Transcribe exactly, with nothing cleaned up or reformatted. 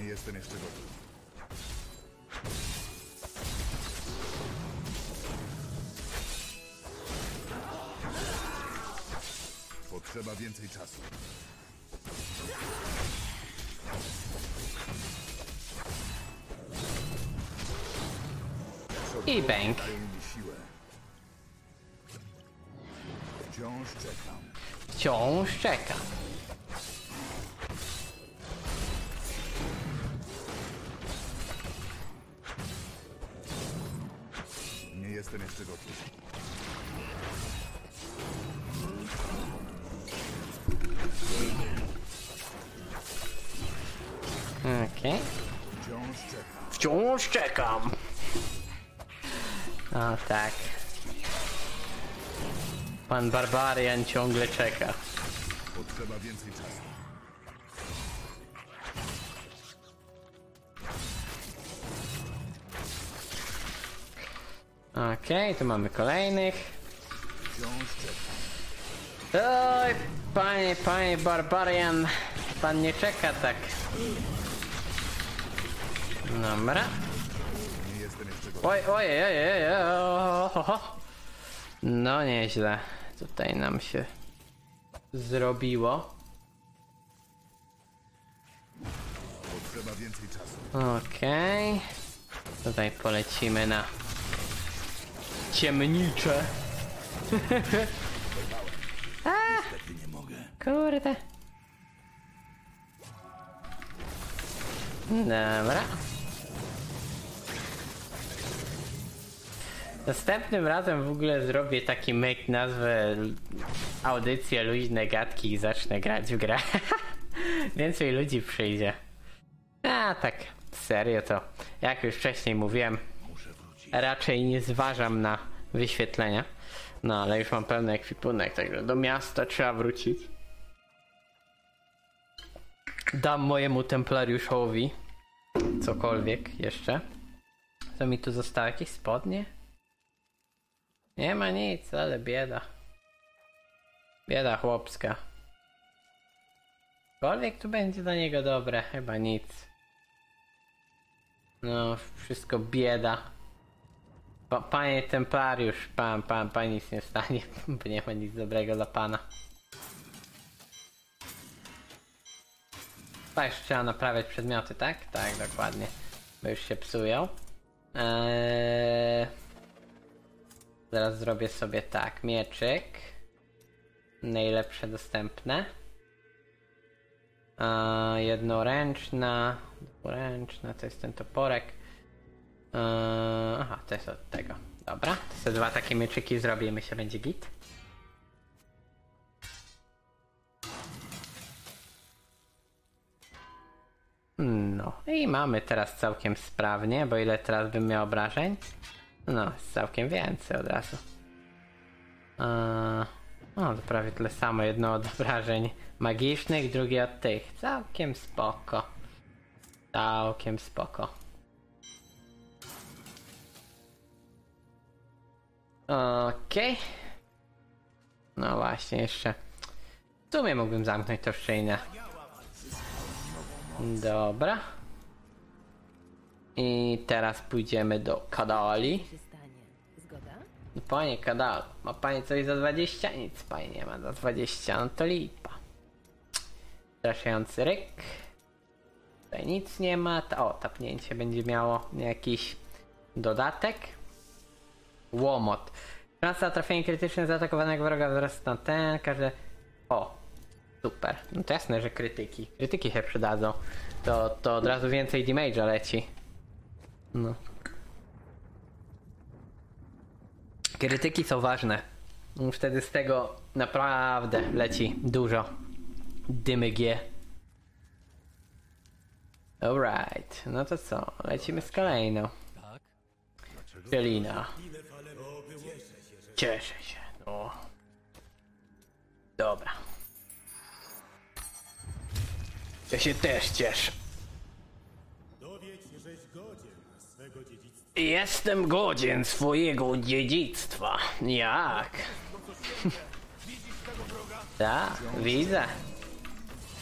jestem jeszcze gotów. Potrzeba więcej czasu. I bęk. Dają mi siłę. Wciąż czekam. Wciąż czekam. Nie jestem jeszcze gotów. Okej. Wciąż czekam. Wciąż czekam. O tak. Pan Barbarian ciągle czeka. Potrzeba więcej czasu. Okej, tu mamy kolejnych. Wciąż czekam. Oj, panie, panie Barbarian. Pan nie czeka tak. Dobra. Nie jestem jeszcze gotów. Oj, oj, oj, oj, oj, oj, oj. No nieźle. Tutaj nam się zrobiło. Potrzeba więcej czasu. Okej. Tutaj polecimy na ciemnicze. Niestety nie mogę. Kurde. Dobra. Następnym razem w ogóle zrobię taki myk, nazwę audycję Luźne Gadki i zacznę grać w grę. Więcej ludzi przyjdzie. A tak, serio to, jak już wcześniej mówiłem, raczej nie zważam na wyświetlenia. No ale już mam pełny ekwipunek, także do miasta trzeba wrócić. Dam mojemu templariuszowi cokolwiek jeszcze. Co mi tu zostało? Jakieś spodnie? Nie ma nic, ale bieda. Bieda chłopska. Cokolwiek tu będzie dla niego dobre, chyba nic. No, wszystko bieda. Pa, panie templariusz, pan, pan, pan nic nie stanie, bo nie ma nic dobrego dla pana. Tak, jeszcze trzeba naprawiać przedmioty, tak? Tak, dokładnie. Bo już się psują. Eee... Zaraz zrobię sobie tak, mieczyk. Najlepsze dostępne. Eee, jednoręczna. Dwuręczna, to jest ten toporek. Eee, aha, to jest od tego. Dobra, to sobie dwa takie mieczyki zrobię, myślę, będzie git. No i mamy teraz całkiem sprawnie, bo ile teraz bym miał obrażeń? No, jest całkiem więcej od razu. Eee, no, to prawie tyle samo, jedno od obrażeń magicznych, drugie od tych. Całkiem spoko. Całkiem spoko. Okej. Okay. No właśnie, jeszcze. W sumie mógłbym zamknąć to szczelinę. Dobra. I teraz pójdziemy do Kadali. Panie Kadal, ma pani coś za dwadzieścia? Nic pani nie ma za dwadzieścia, no to lipa. Straszający ryk. Tutaj nic nie ma. O, tapnięcie będzie miało jakiś dodatek. Łomot. Szansa na trafienie krytyczne zaatakowanego wroga wzrasta na ten, każde... O, super. No to jasne, że krytyki. Krytyki się przydadzą. To, to od razu więcej damage'a leci. No. Krytyki są ważne. Wtedy z tego naprawdę leci dużo. Dymy G. Alright. No to co? Lecimy z kolejną. Szczelina. Cieszę się. No. Dobra. Ja się też cieszę. Jestem godzien swojego dziedzictwa. Jak? Tak, widzę.